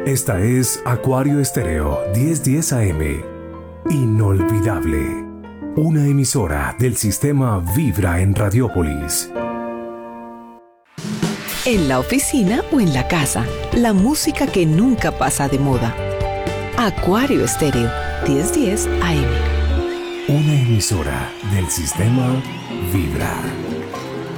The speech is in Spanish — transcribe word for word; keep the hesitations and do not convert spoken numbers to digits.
Esta es Acuario Estéreo diez diez A M. Inolvidable. Una emisora del sistema Vibra en Radiópolis. En la oficina o en la casa, la música que nunca pasa de moda. Acuario Estéreo diez diez A M. Una emisora del sistema Vibra.